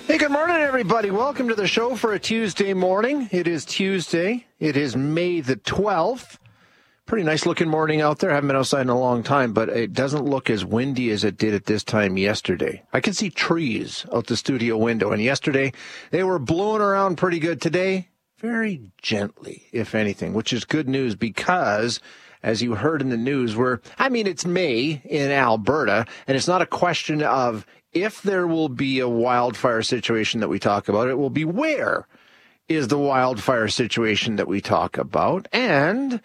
Hey, good morning, everybody. Welcome to the show for a Tuesday morning. It is Tuesday. It is May the 12th. Pretty nice looking morning out there. I haven't been outside in a long time, but it doesn't look as windy as it did at this time yesterday. I can see trees out the studio window, and yesterday they were blowing around pretty good. Today, very gently, if anything, which is good news because, as you heard in the news, it's May in Alberta, and it's not a question of if there will be a wildfire situation that we talk about. It will be where is the wildfire situation that we talk about. And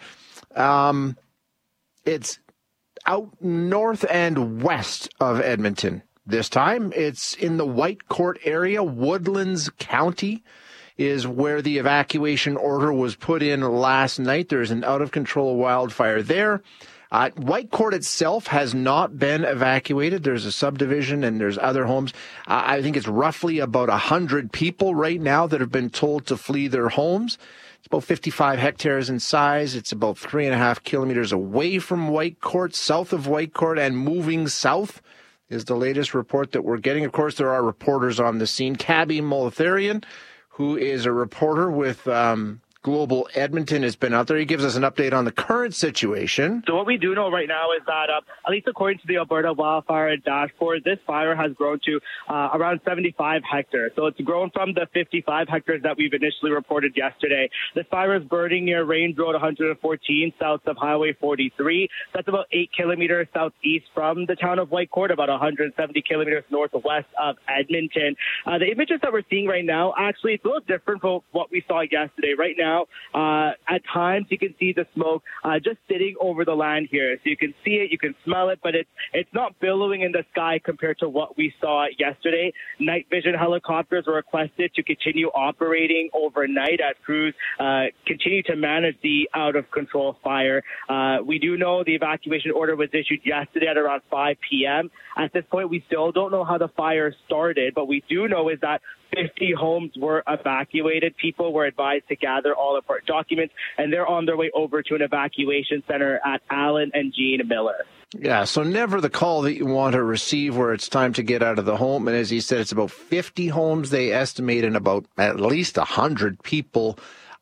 it's out north and west of Edmonton this time. It's in the Whitecourt area. Woodlands County is where the evacuation order was put in last night. There's an out-of-control wildfire there. Whitecourt itself has not been evacuated. There's a subdivision and there's other homes. I think it's roughly about 100 people right now that have been told to flee their homes. It's about 55 hectares in size. It's about 3.5 kilometers away from Whitecourt, south of Whitecourt, and moving south is the latest report that we're getting. Of course, there are reporters on the scene. Cabby Molotharian, who is a reporter with Global Edmonton, has been out there. He gives us an update on the current situation. So what we do know right now is that, at least according to the Alberta Wildfire Dashboard, this fire has grown to around 75 hectares. So it's grown from the 55 hectares that we've initially reported yesterday. This fire is burning near Range Road 114, south of Highway 43. That's about 8 kilometers southeast from the town of Whitecourt, about 170 kilometers northwest of Edmonton. The images that we're seeing right now, actually, it's a little different from what we saw yesterday. Right now, at times you can see the smoke just sitting over the land here. So you can see it, you can smell it, but it's not billowing in the sky compared to what we saw yesterday. Night vision helicopters were requested to continue operating overnight as crews continue to manage the out-of-control fire. We do know the evacuation order was issued yesterday at around 5 p.m. At this point, we still don't know how the fire started, but we do know is that 50 homes were evacuated. People were advised to gather all important documents, and they're on their way over to an evacuation center at Allen and Jean Miller. Yeah, so never the call that you want to receive where it's time to get out of the home. And as he said, it's about 50 homes they estimate, and about at least 100 people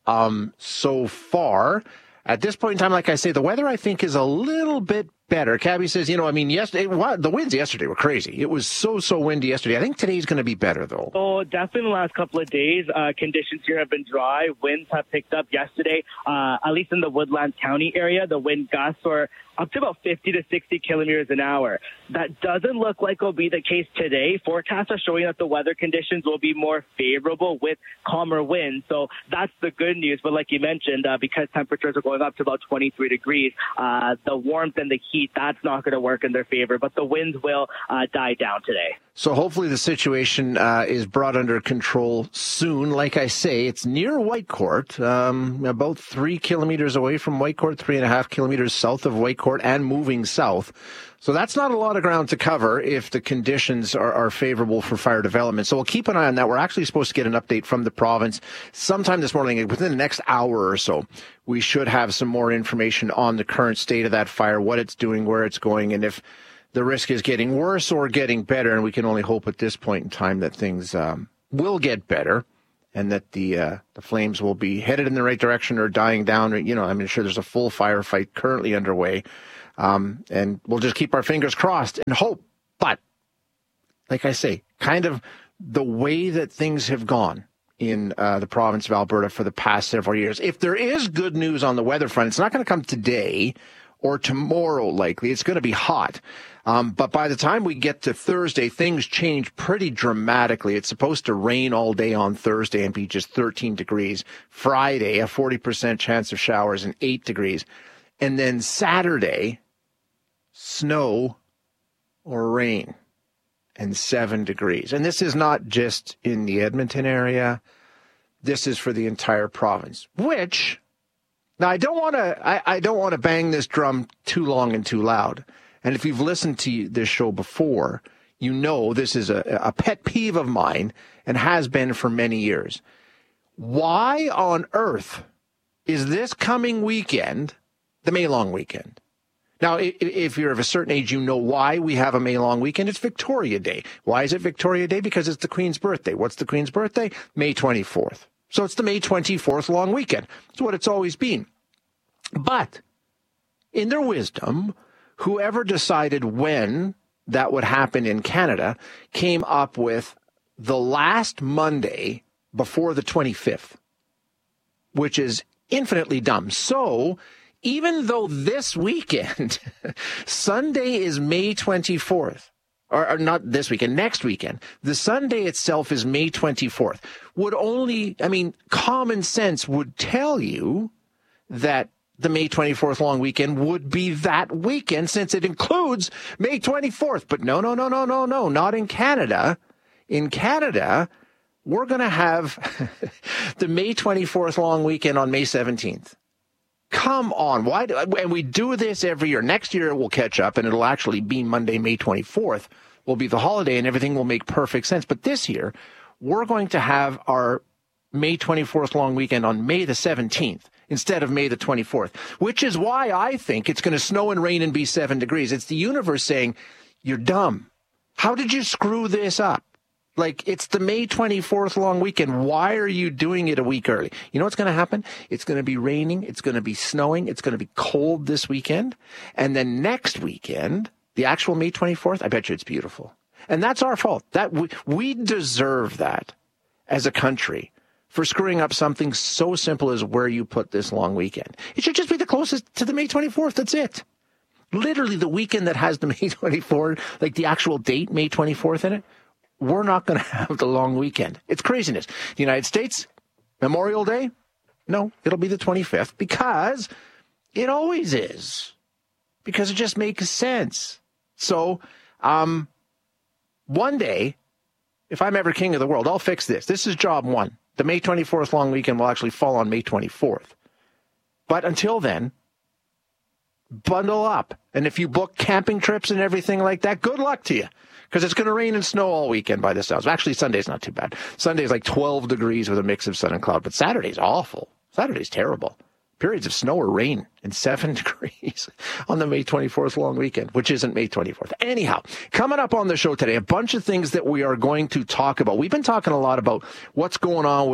so far. At this point in time, like I say, the weather, I think, is a little bit better. Cabby says, yesterday, the winds yesterday were crazy. It was so windy yesterday. I think today's going to be better, though. Oh, definitely in the last couple of days, conditions here have been dry. Winds have picked up yesterday, at least in the Woodlands County area. The wind gusts were up to about 50 to 60 kilometers an hour. That doesn't look like will be the case today. Forecasts are showing that the weather conditions will be more favorable with calmer winds. So that's the good news. But like you mentioned, because temperatures are going up to about 23 degrees, the warmth and the heat, that's not going to work in their favor. But the winds will die down today. So hopefully the situation is brought under control soon. Like I say, it's near Whitecourt, about 3 kilometers away from Whitecourt, 3.5 kilometers south of Whitecourt, and moving south. So that's not a lot of ground to cover if the conditions are favorable for fire development. So we'll keep an eye on that. We're actually supposed to get an update from the province sometime this morning. Within the next hour or so, we should have some more information on the current state of that fire, what it's doing, where it's going, and if the risk is getting worse or getting better. And we can only hope at this point in time that things will get better, and that the flames will be headed in the right direction or dying down. I'm sure there's a full firefight currently underway. And we'll just keep our fingers crossed and hope. But, like I say, kind of the way that things have gone in the province of Alberta for the past several years, if there is good news on the weather front, it's not going to come today or tomorrow, likely. It's going to be hot. But by the time we get to Thursday, things change pretty dramatically. It's supposed to rain all day on Thursday and be just 13 degrees. Friday, a 40% chance of showers and 8 degrees. And then Saturday, snow or rain and 7 degrees. And this is not just in the Edmonton area. This is for the entire province, which, now I don't want to bang this drum too long and too loud. And if you've listened to this show before, you know this is a pet peeve of mine and has been for many years. Why on earth is this coming weekend the May long weekend? Now, if you're of a certain age, you know why we have a May long weekend. It's Victoria Day. Why is it Victoria Day? Because it's the Queen's birthday. What's the Queen's birthday? May 24th. So it's the May 24th long weekend. It's what it's always been. But in their wisdom, whoever decided when that would happen in Canada came up with the last Monday before the 25th, which is infinitely dumb. So even though this weekend, Sunday is May 24th, or not this weekend, next weekend, the Sunday itself is May 24th, common sense would tell you that the May 24th long weekend would be that weekend since it includes May 24th. But no, not in Canada. In Canada, we're going to have the May 24th long weekend on May 17th. Come on. And we do this every year. Next year, it will catch up, and it'll actually be Monday, May 24th will be the holiday, and everything will make perfect sense. But this year, we're going to have our May 24th long weekend on May the 17th instead of May the 24th, which is why I think it's going to snow and rain and be 7 degrees. It's the universe saying, you're dumb. How did you screw this up? Like, it's the May 24th long weekend. Why are you doing it a week early? You know what's going to happen? It's going to be raining. It's going to be snowing. It's going to be cold this weekend. And then next weekend, the actual May 24th, I bet you it's beautiful. And that's our fault. That we deserve that as a country for screwing up something so simple as where you put this long weekend. It should just be the closest to the May 24th. That's it. Literally the weekend that has the May 24th, like the actual date, May 24th in it. We're not going to have the long weekend. It's craziness. The United States, Memorial Day? No, it'll be the 25th because it always is. Because it just makes sense. So, one day, if I'm ever king of the world, I'll fix this. This is job one. The May 24th long weekend will actually fall on May 24th. But until then, bundle up. And if you book camping trips and everything like that, good luck to you. Because it's going to rain and snow all weekend by the sounds. Actually, Sunday's not too bad. Sunday's like 12 degrees with a mix of sun and cloud. But Saturday's awful. Saturday's terrible. Periods of snow or rain and 7 degrees on the May 24th long weekend, which isn't May 24th. Anyhow, coming up on the show today, a bunch of things that we are going to talk about. We've been talking a lot about what's going on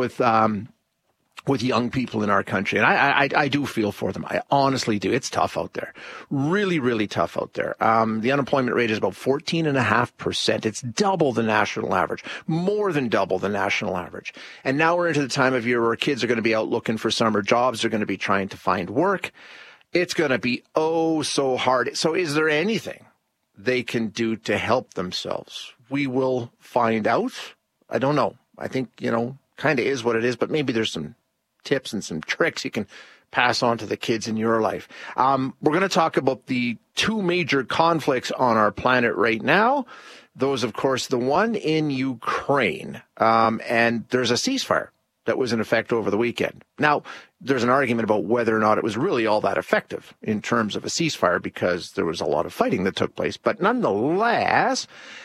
with young people in our country. And I do feel for them. I honestly do. It's tough out there. Really, really tough out there. The unemployment rate is about 14.5%. It's double the national average, more than double the national average. And now we're into the time of year where kids are going to be out looking for summer jobs. They're going to be trying to find work. It's going to be so hard. So is there anything they can do to help themselves? We will find out. I don't know. I think, kind of is what it is, but maybe there's some tips and some tricks you can pass on to the kids in your life. We're going to talk about the two major conflicts on our planet right now. Those, of course, the one in Ukraine. And there's a ceasefire that was in effect over the weekend. Now, there's an argument about whether or not it was really all that effective in terms of a ceasefire because there was a lot of fighting that took place. But nonetheless,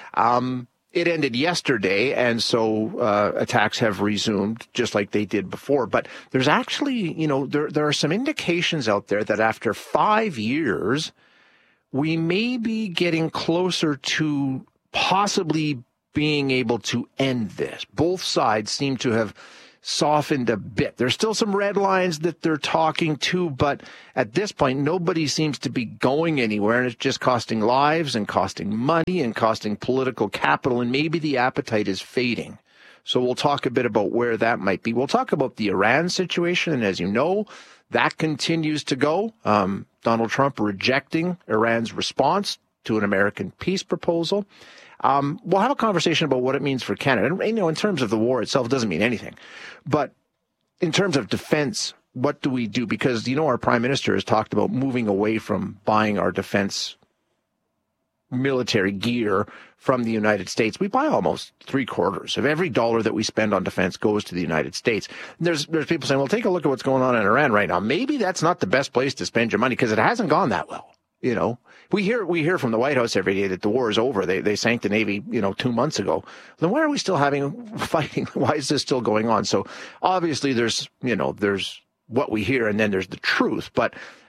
it ended yesterday, and so attacks have resumed just like they did before. But there's actually, there are some indications out there that after 5 years, we may be getting closer to possibly being able to end this. Both sides seem to have softened a bit. There's still some red lines that they're talking to, but at this point, nobody seems to be going anywhere, and it's just costing lives and costing money and costing political capital, and maybe the appetite is fading. So we'll talk a bit about where that might be. We'll talk about the Iran situation, and as you know, that continues to go. Donald Trump rejecting Iran's response to an American peace proposal. We'll have a conversation about what it means for Canada. And, in terms of the war itself, it doesn't mean anything. But in terms of defense, what do we do? Because, our prime minister has talked about moving away from buying our defense military gear from the United States. We buy almost 3/4 of every dollar that we spend on defense goes to the United States. And there's people saying, well, take a look at what's going on in Iran right now. Maybe that's not the best place to spend your money because it hasn't gone that well. We hear from the White House every day that the war is over. They sank the Navy, 2 months ago. Then why are we still having fighting? Why is this still going on? So obviously there's what we hear and then there's the truth. But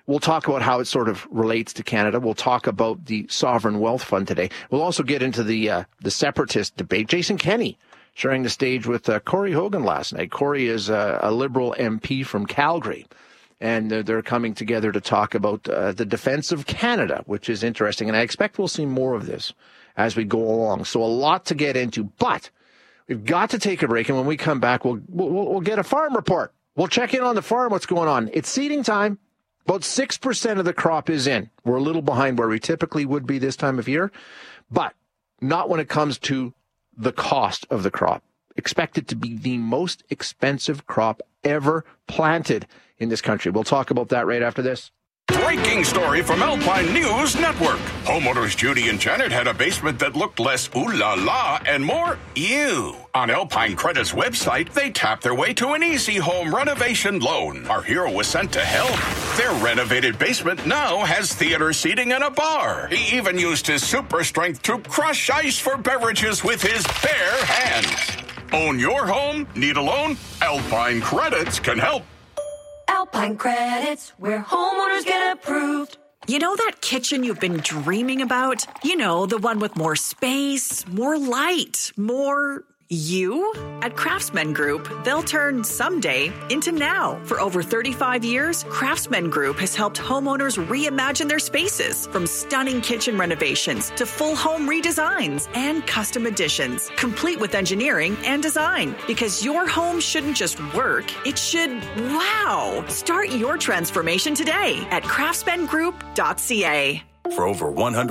We'll talk about how it sort of relates to Canada. We'll talk about the Sovereign Wealth Fund today. We'll also get into the separatist debate. Jason Kenney sharing the stage with Corey Hogan last night. Corey is a Liberal MP from Calgary, and they're coming together to talk about the defense of Canada, which is interesting. And I expect we'll see more of this as we go along. So a lot to get into, but we've got to take a break. And when we come back, we'll get a farm report. We'll check in on the farm, what's going on. It's seeding time. About 6% of the crop is in. We're a little behind where we typically would be this time of year, but not when it comes to the cost of the crop. Expected to be the most expensive crop ever planted in this country. We'll talk about that right after this. Breaking story from Alpine News Network. Homeowners Judy and Janet had a basement that looked less ooh la la and more ew. On Alpine Credit's website, they tapped their way to an easy home renovation loan. Our hero was sent to help. Their renovated basement now has theater seating and a bar. He even used his super strength to crush ice for beverages with his bare hands. Own your home? Need a loan? Alpine Credits can help. Alpine Credits, where homeowners get approved. You know that kitchen you've been dreaming about? You know, the one with more space, more light, more you? At Craftsman Group, they'll turn someday into now. For over 35 years, Craftsman Group has helped homeowners reimagine their spaces, from stunning kitchen renovations to full home redesigns and custom additions, complete with engineering and design. Because your home shouldn't just work, it should wow. Start your transformation today at craftsmangroup.ca. For over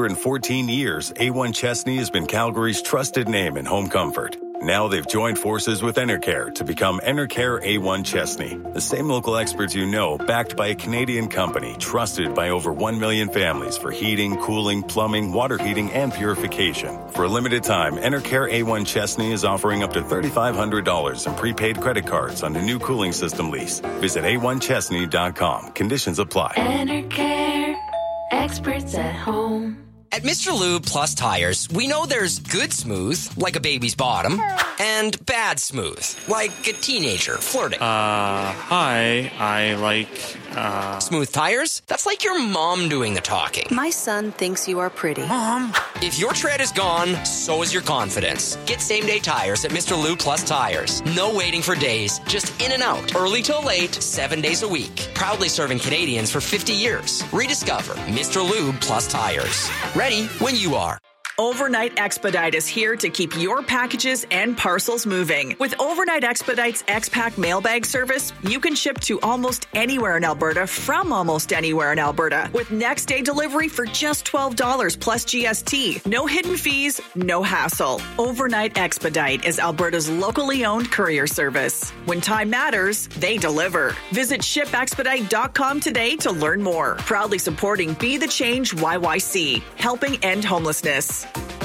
114 years, A1 Chesney has been Calgary's trusted name in home comfort. Now they've joined forces with Enercare to become Enercare A1 Chesney. The same local experts you know, backed by a Canadian company, trusted by over 1 million families for heating, cooling, plumbing, water heating, and purification. For a limited time, Enercare A1 Chesney is offering up to $3,500 in prepaid credit cards on a new cooling system lease. Visit a1chesney.com. Conditions apply. Enercare, experts at home. At Mr. Lube Plus Tires, we know there's good smooth, like a baby's bottom, and bad smooth, like a teenager flirting. Hi, I like, Smooth tires? That's like your mom doing the talking. My son thinks you are pretty. Mom. If your tread is gone, so is your confidence. Get same-day tires at Mr. Lube Plus Tires. No waiting for days, just in and out. Early till late, 7 days a week. Proudly serving Canadians for 50 years. Rediscover Mr. Lube Plus Tires. Ready when you are. Overnight Expedite is here to keep your packages and parcels moving. With Overnight Expedite's X-Pack mailbag service, you can ship to almost anywhere in Alberta from almost anywhere in Alberta with next day delivery for just $12 plus GST. No hidden fees, no hassle. Overnight Expedite is Alberta's locally owned courier service. When time matters, they deliver. Visit shipexpedite.com today to learn more. Proudly supporting Be the Change YYC, helping end homelessness.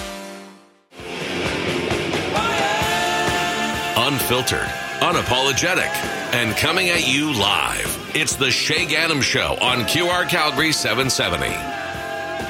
Unfiltered, unapologetic, and coming at you live. It's the Shay Gannam Show on QR Calgary 770.